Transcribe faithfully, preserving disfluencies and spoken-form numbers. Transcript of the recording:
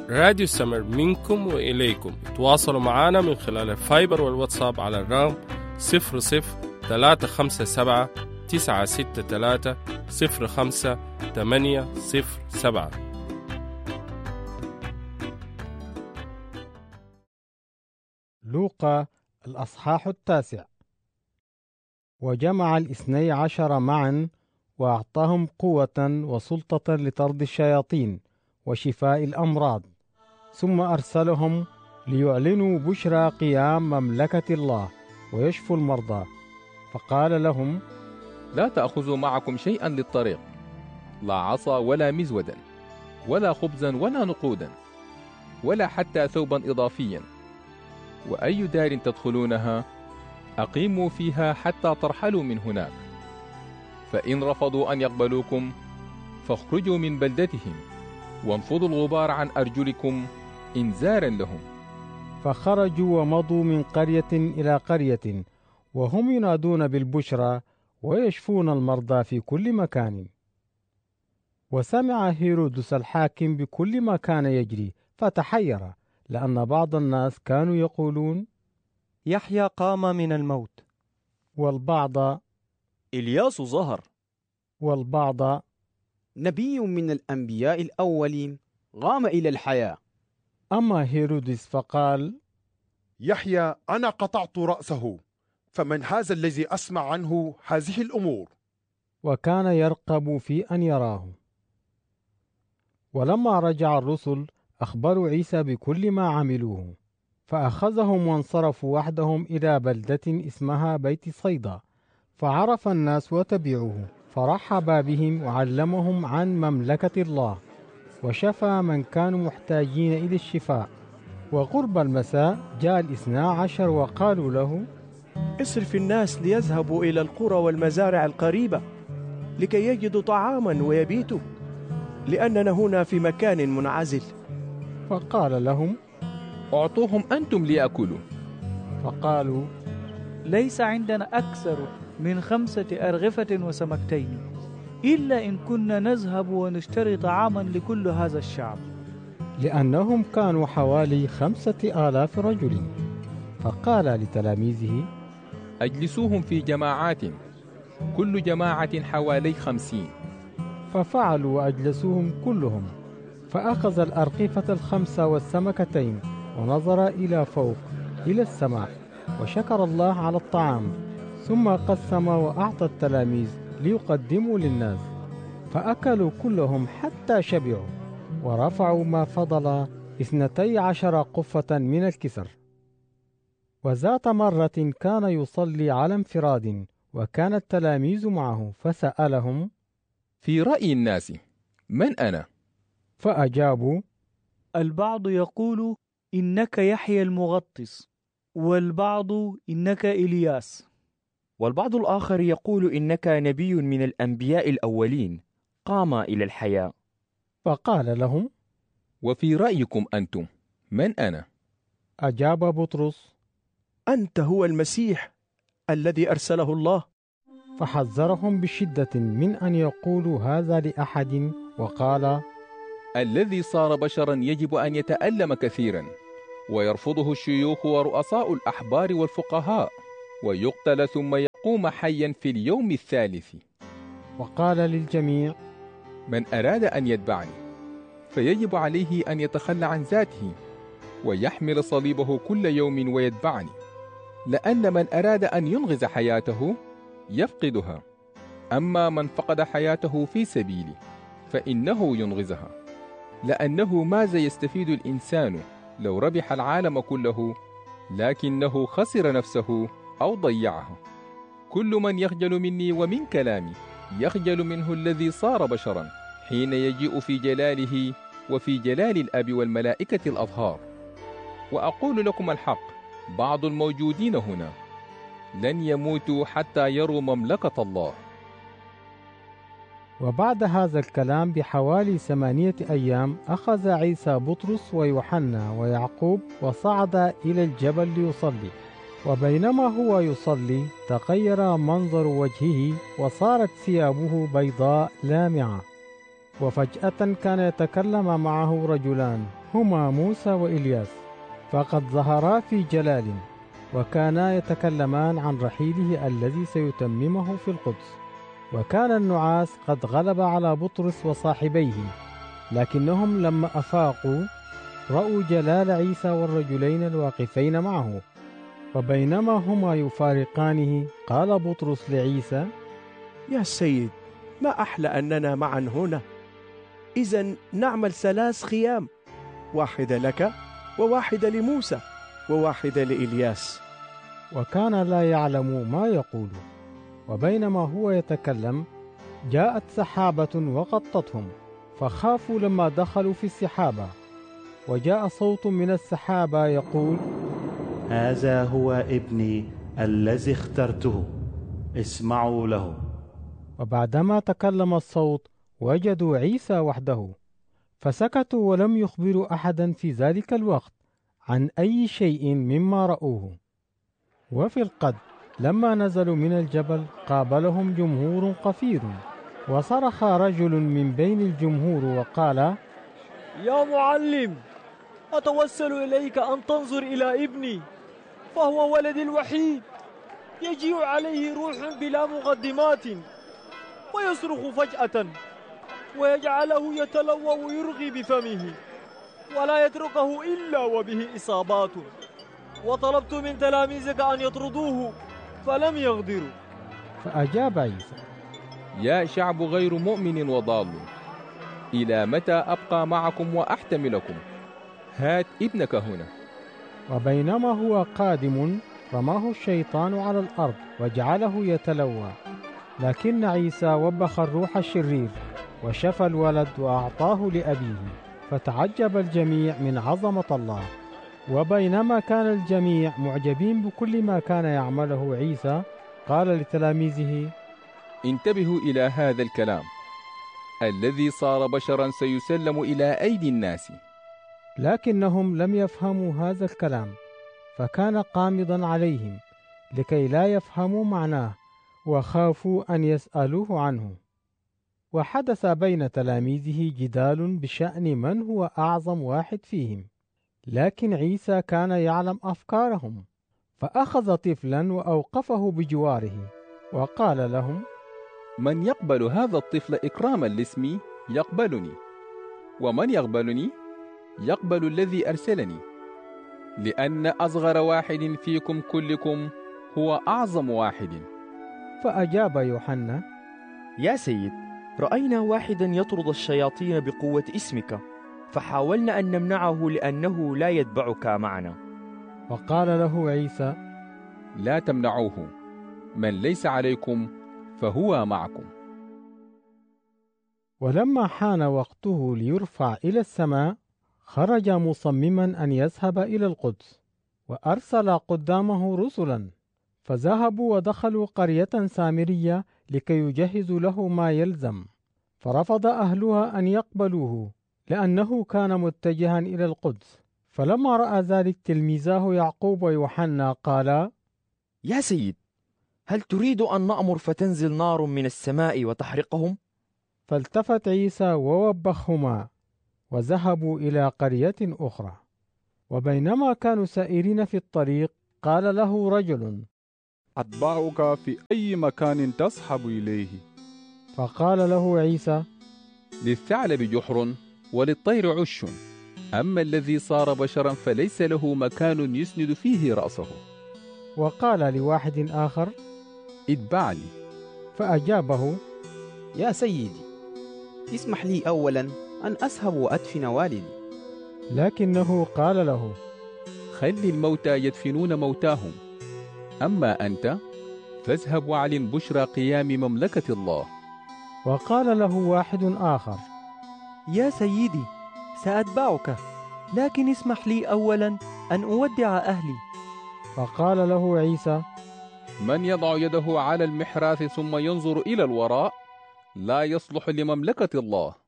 راديو سمر منكم وإليكم. تواصلوا معنا من خلال الفايبر والواتساب على الرقم صفر صفر ثلاثة خمسة سبعة تسعة ستة ثلاثة صفر خمسة ثمانية صفر سبعة. لوقا الأصحاح التاسع. وجمع الاثني عشر معا وأعطاهم قوة وسلطة لطرد الشياطين وشفاء الأمراض، ثم أرسلهم ليعلنوا بشرى قيام مملكة الله ويشفوا المرضى. فقال لهم: لا تأخذوا معكم شيئا للطريق، لا عصا ولا مزودا ولا خبزا ولا نقودا ولا حتى ثوبا إضافيا، وأي دار تدخلونها أقيموا فيها حتى ترحلوا من هناك. فإن رفضوا أن يقبلوكم فاخرجوا من بلدتهم وانفضوا الغبار عن أرجلكم إنذارا لهم. فخرجوا ومضوا من قرية إلى قرية وهم ينادون بالبشرى ويشفون المرضى في كل مكان. وسمع هيرودس الحاكم بكل ما كان يجري فتحير، لأن بعض الناس كانوا يقولون: يحيى قام من الموت، والبعض: إلياس ظهر، والبعض: نبي من الأنبياء الأولين قام إلى الحياة. أما هيرودس فقال: يحيى أنا قطعت رأسه، فمن هذا الذي أسمع عنه هذه الأمور؟ وكان يرقب في أن يراه. ولما رجع الرسل أخبروا عيسى بكل ما عملوه، فأخذهم وانصرفوا وحدهم إلى بلدة اسمها بيت صيدا، فعرف الناس وتبعوه، فرحب بهم وعلمهم عن مملكة الله، وشفى من كانوا محتاجين إلى الشفاء. وقرب المساء جاء الاثنى عشر وقالوا له: اصرف الناس ليذهبوا إلى القرى والمزارع القريبة لكي يجدوا طعاما ويبيتوا، لأننا هنا في مكان منعزل. فقال لهم: أعطوهم أنتم ليأكلوا. فقالوا: ليس عندنا أكثر من خمسة أرغفة وسمكتين، إلا إن كنا نذهب ونشتري طعاما لكل هذا الشعب. لأنهم كانوا حوالي خمسة آلاف رجل. فقال لتلاميذه: أجلسوهم في جماعات، كل جماعة حوالي خمسين. ففعلوا وأجلسوهم كلهم. فأخذ الأرغفة الخمسة والسمكتين ونظر إلى فوق إلى السماء وشكر الله على الطعام، ثم قسم وأعطى التلاميذ ليقدموا للناس. فأكلوا كلهم حتى شبعوا، ورفعوا ما فضل اثنتي عشر قفة من الكسر. وذات مرة كان يصلي على انفراد، وكان التلاميذ معه، فسألهم: في رأي الناس من أنا؟ فأجابوا: البعض يقول إنك يحيى المغطس، والبعض إنك إلياس، والبعض الآخر يقول إنك نبي من الأنبياء الأولين قام إلى الحياة. فقال لهم: وفي رأيكم أنتم من أنا؟ أجاب بطرس: أنت هو المسيح الذي أرسله الله. فحذرهم بشدة من أن يقولوا هذا لأحد، وقال: الذي صار بشرا يجب أن يتألم كثيرا، ويرفضه الشيوخ ورؤساء الأحبار والفقهاء، ويقتل ثم يقوم حيا في اليوم الثالث. وقال للجميع: من أراد أن يتبعني فيجب عليه أن يتخلى عن ذاته ويحمل صليبه كل يوم ويتبعني. لأن من أراد أن ينغز حياته يفقدها، أما من فقد حياته في سبيلي فإنه ينغزها. لأنه ماذا يستفيد الإنسان لو ربح العالم كله لكنه خسر نفسه أو ضيعها؟ كل من يخجل مني ومن كلامي يخجل منه الذي صار بشرا حين يجيء في جلاله وفي جلال الأب والملائكة الأطهار. وأقول لكم الحق، بعض الموجودين هنا لن يموتوا حتى يروا مملكة الله. وبعد هذا الكلام بحوالي ثمانية أيام أخذ عيسى بطرس ويوحنا ويعقوب وصعد إلى الجبل ليصلي. وبينما هو يصلي تغير منظر وجهه وصارت ثيابه بيضاء لامعة. وفجأة كان يتكلم معه رجلان هما موسى وإلياس، فقد ظهرا في جلال، وكانا يتكلمان عن رحيله الذي سيتممه في القدس. وكان النعاس قد غلب على بطرس وصاحبيه، لكنهم لما أفاقوا رأوا جلال عيسى والرجلين الواقفين معه. وبينما هما يفارقانه قال بطرس لعيسى: يا سيد، ما أحلى أننا معا هنا. إذن نعمل ثلاث خيام، واحدة لك وواحدة لموسى وواحدة لإلياس. وكان لا يعلم ما يقول. وبينما هو يتكلم جاءت سحابة وغطتهم، فخافوا لما دخلوا في السحابة. وجاء صوت من السحابة يقول: هذا هو ابني الذي اخترته، اسمعوا له. وبعدما تكلم الصوت وجدوا عيسى وحده، فسكتوا ولم يخبروا أحدا في ذلك الوقت عن أي شيء مما رأوه. وفي الغد لما نزلوا من الجبل قابلهم جمهور قفير، وصرخ رجل من بين الجمهور وقال: يا معلم، أتوسل إليك أن تنظر إلى ابني، فهو ولدي الوحيد، يجيء عليه روح بلا مقدمات، ويصرخ فجأة، ويجعله يتلوى ويرغي بفمه، ولا يتركه إلا وبه إصابات. وطلبت من تلاميذك أن يطردوه فلم يقدروا. فأجاب عيسى: يا شعب غير مؤمن وضال، إلى متى أبقى معكم وأحتملكم؟ هات ابنك هنا. وبينما هو قادم رماه الشيطان على الأرض وجعله يتلوى، لكن عيسى وبخ الروح الشرير وشفى الولد وأعطاه لأبيه، فتعجب الجميع من عظمة الله. وبينما كان الجميع معجبين بكل ما كان يعمله عيسى، قال لتلاميذه: انتبهوا إلى هذا الكلام، الذي صار بشرا سيسلم إلى أيدي الناس. لكنهم لم يفهموا هذا الكلام، فكان قامضا عليهم لكي لا يفهموا معناه، وخافوا أن يسألوه عنه. وحدث بين تلاميذه جدال بشأن من هو أعظم واحد فيهم، لكن عيسى كان يعلم أفكارهم، فأخذ طفلا وأوقفه بجواره وقال لهم: من يقبل هذا الطفل إكراما لاسمي يقبلني، ومن يقبلني يقبل الذي أرسلني، لأن أصغر واحد فيكم كلكم هو أعظم واحد. فأجاب يوحنا: يا سيد، رأينا واحدا يطرد الشياطين بقوة اسمك، فحاولنا أن نمنعه لأنه لا يتبعك معنا. وقال له عيسى: لا تمنعوه، من ليس عليكم فهو معكم. ولما حان وقته ليرفع إلى السماء، خرج مصمما أن يذهب إلى القدس، وأرسل قدامه رسلا، فذهبوا ودخلوا قرية سامرية لكي يجهزوا له ما يلزم. فرفض أهلها أن يقبلوه لأنه كان متجها إلى القدس. فلما رأى ذلك تلميذاه يعقوب ويوحنا قالا: يا سيد، هل تريد أن نأمر فتنزل نار من السماء وتحرقهم؟ فالتفت عيسى ووبخهما، وذهبوا إلى قرية أخرى. وبينما كانوا سائرين في الطريق قال له رجل: أتبعك في أي مكان تصحب إليه. فقال له عيسى: للثعلب جحر وللطير عش، أما الذي صار بشرا فليس له مكان يسند فيه رأسه. وقال لواحد آخر: اتبعني. فأجابه: يا سيدي، اسمح لي أولا أن أذهب وأدفن والدي. لكنه قال له: خل الموتى يدفنون موتاهم، أما أنت فاذهب واعلن بشرى قيام مملكة الله. وقال له واحد آخر: يا سيدي، سأتبعك، لكن اسمح لي أولا أن أودع أهلي. فقال له عيسى: من يضع يده على المحراث ثم ينظر إلى الوراء لا يصلح لمملكة الله.